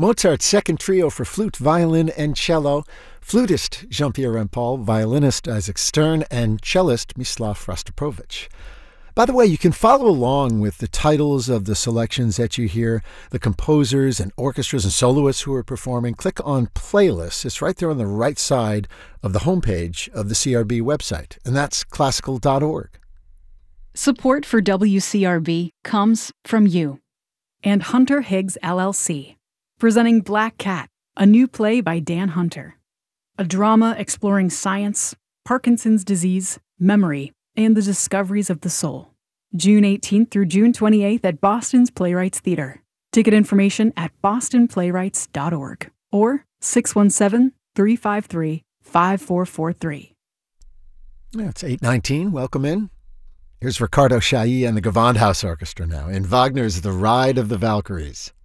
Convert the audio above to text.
Mozart's second trio for flute, violin, and cello, flutist Jean-Pierre Rampal, violinist Isaac Stern, and cellist Mislav Rostropovich. By the way, you can follow along with the titles of the selections that you hear, the composers and orchestras and soloists who are performing. Click on Playlists. It's right there on the right side of the homepage of the CRB website, and that's classical.org. Support for WCRB comes from you and Hunter Higgs LLC, presenting Black Cat, a new play by Dan Hunter. A drama exploring science, Parkinson's disease, memory, and the discoveries of the soul. June 18th through June 28th at Boston's Playwrights Theater. Ticket information at bostonplaywrights.org or 617-353-5443. It's 8:19. Welcome in. Here's Ricardo Chailly and the Gewandhaus Orchestra now in Wagner's The Ride of the Valkyries.